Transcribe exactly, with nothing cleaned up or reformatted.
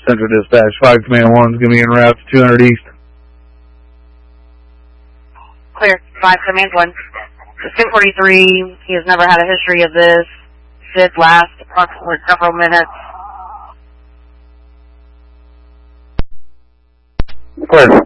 Central Dispatch, five Command one is going to be en route to two hundred East. Clear, five Command one. Sim forty-three, he has never had a history of this. Did last approximately several minutes. Clear.